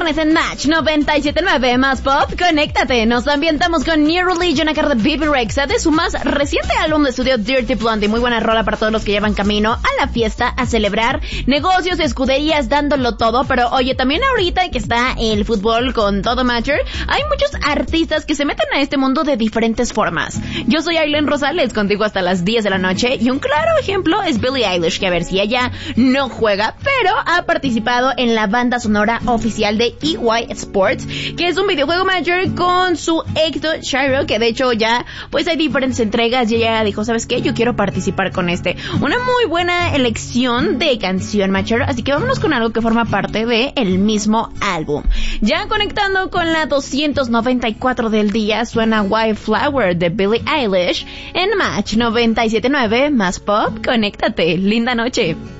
viernes en Match 97.9 más pop, conéctate. Nos ambientamos con New Religion a cargo de Bebe Rexha de su más reciente álbum de estudio Dirty Blonde. Muy buena rola para todos los que llevan camino a la fiesta, a celebrar negocios, escuderías, dándolo todo. Pero oye, también ahorita que está el fútbol con todo Matter, hay muchos artistas que se meten a este mundo de diferentes formas. Yo soy Aileen Rosales, contigo hasta las 10 de la noche, y un claro ejemplo es Billie Eilish, que a ver si ella no juega, pero ha participado en la banda sonora oficial de EY Sports, que es un videojuego mayor con su Héctor Shiro, que de hecho ya pues hay diferentes entregas y ella dijo, ¿sabes qué? Yo quiero participar con este. Una muy buena elección de canción mayor, así que vámonos con algo que forma parte de el mismo álbum. Ya conectando con la 294 del día, suena Wildflower de Billie Eilish en Match 97.9 más pop, conéctate. Linda noche.